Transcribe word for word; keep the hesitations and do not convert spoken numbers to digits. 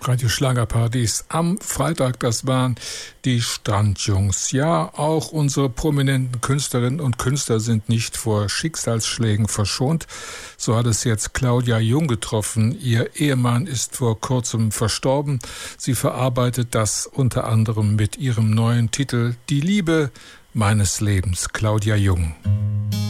Radio Schlagerpartys am Freitag, das waren die Strandjungs. Ja, auch unsere prominenten Künstlerinnen und Künstler sind nicht vor Schicksalsschlägen verschont. So hat es jetzt Claudia Jung getroffen. Ihr Ehemann ist vor kurzem verstorben. Sie verarbeitet das unter anderem mit ihrem neuen Titel Die Liebe meines Lebens. Claudia Jung.